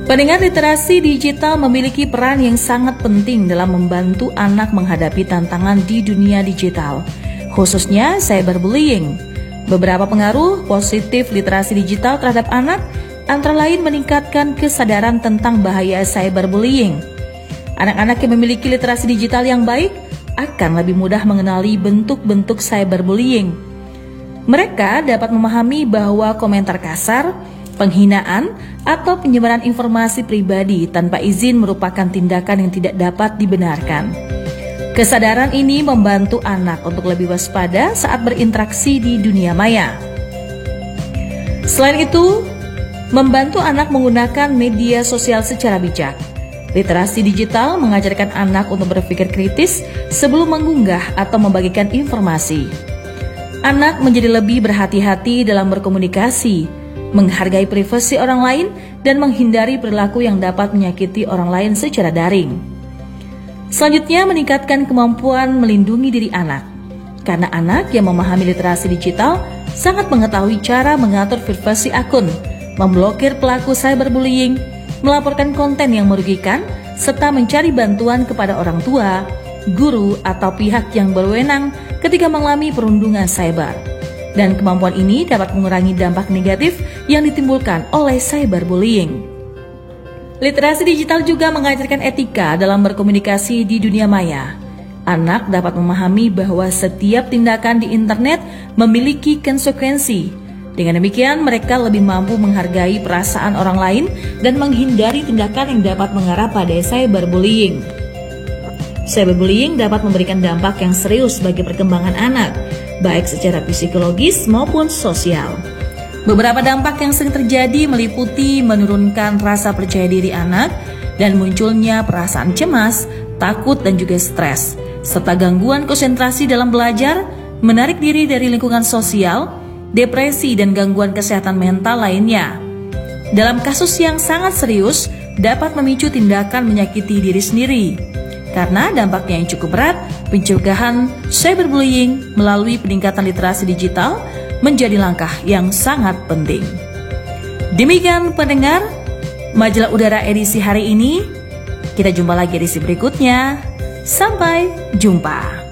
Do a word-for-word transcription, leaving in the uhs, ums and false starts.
Pendengar, literasi digital memiliki peran yang sangat penting dalam membantu anak menghadapi tantangan di dunia digital, khususnya cyberbullying. Beberapa pengaruh positif literasi digital terhadap anak antara lain meningkatkan kesadaran tentang bahaya cyberbullying. Anak-anak yang memiliki literasi digital yang baik akan lebih mudah mengenali bentuk-bentuk cyberbullying. Mereka dapat memahami bahwa komentar kasar, penghinaan, atau penyebaran informasi pribadi tanpa izin merupakan tindakan yang tidak dapat dibenarkan. Kesadaran ini membantu anak untuk lebih waspada saat berinteraksi di dunia maya. Selain itu, membantu anak menggunakan media sosial secara bijak. Literasi digital mengajarkan anak untuk berpikir kritis sebelum mengunggah atau membagikan informasi. Anak menjadi lebih berhati-hati dalam berkomunikasi, menghargai privasi orang lain, dan menghindari perilaku yang dapat menyakiti orang lain secara daring. Selanjutnya, meningkatkan kemampuan melindungi diri anak. Karena anak yang memahami literasi digital sangat mengetahui cara mengatur privasi akun, memblokir pelaku cyberbullying, melaporkan konten yang merugikan, serta mencari bantuan kepada orang tua, guru, atau pihak yang berwenang ketika mengalami perundungan cyber. Dan kemampuan ini dapat mengurangi dampak negatif yang ditimbulkan oleh cyberbullying. Literasi digital juga mengajarkan etika dalam berkomunikasi di dunia maya. Anak dapat memahami bahwa setiap tindakan di internet memiliki konsekuensi. Dengan demikian, mereka lebih mampu menghargai perasaan orang lain dan menghindari tindakan yang dapat mengarah pada cyberbullying. Cyberbullying dapat memberikan dampak yang serius bagi perkembangan anak, baik secara psikologis maupun sosial. Beberapa dampak yang sering terjadi meliputi menurunkan rasa percaya diri anak dan munculnya perasaan cemas, takut, dan juga stres, serta gangguan konsentrasi dalam belajar, menarik diri dari lingkungan sosial, depresi, dan gangguan kesehatan mental lainnya. Dalam kasus yang sangat serius, dapat memicu tindakan menyakiti diri sendiri. Karena dampaknya yang cukup berat, pencegahan cyberbullying melalui peningkatan literasi digital menjadi langkah yang sangat penting. Demikian pendengar, Majalah Udara edisi hari ini. Kita jumpa lagi edisi berikutnya. Sampai jumpa.